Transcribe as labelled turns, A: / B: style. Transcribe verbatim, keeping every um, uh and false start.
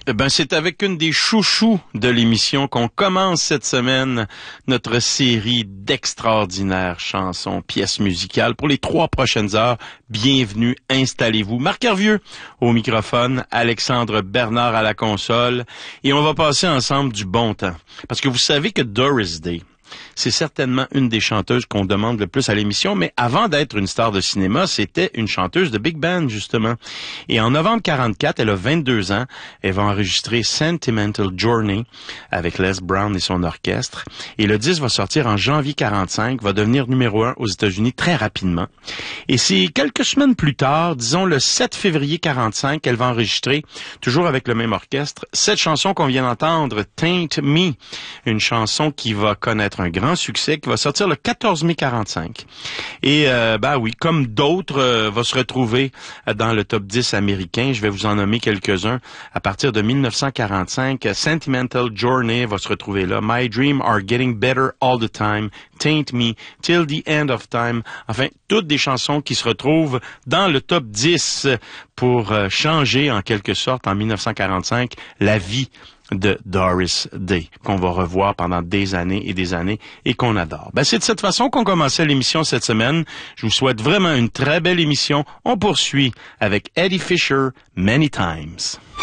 A: Eh ben, c'est avec une des chouchous de l'émission qu'on commence cette semaine notre série d'extraordinaires chansons, pièces musicales pour les trois prochaines heures. Bienvenue, installez-vous. Marc Hervieux au microphone, Alexandre Bernard à la console, et on va passer ensemble du bon temps. Parce que vous savez que Doris Day, c'est certainement une des chanteuses qu'on demande le plus à l'émission, mais avant d'être une star de cinéma, c'était une chanteuse de big band, justement. Et en novembre quarante-quatre, elle a vingt-deux ans, elle va enregistrer Sentimental Journey avec Les Brown et son orchestre. Et le disque va sortir en janvier quarante-cinq, va devenir numéro un aux États-Unis très rapidement. Et c'est quelques semaines plus tard, disons le sept février quarante-cinq, elle va enregistrer, toujours avec le même orchestre, cette chanson qu'on vient d'entendre, Taint Me, une chanson qui va connaître un grand succès, qui va sortir le quatorze mai quarante-cinq. Et euh, ben oui, comme d'autres, euh, va se retrouver dans le top dix américain. Je vais vous en nommer quelques-uns. À partir de mille neuf cent quarante-cinq, Sentimental Journey va se retrouver là. My Dreams Are Getting Better All the Time, Taint Me, Till the End of Time. Enfin, toutes des chansons qui se retrouvent dans le top dix pour euh, changer en quelque sorte en mille neuf cent quarante-cinq la vie de Doris Day, qu'on va revoir pendant des années et des années et qu'on adore. Ben, c'est de cette façon qu'on commençait l'émission cette semaine. Je vous souhaite vraiment une très belle émission. On poursuit avec Eddie Fisher, Many Times.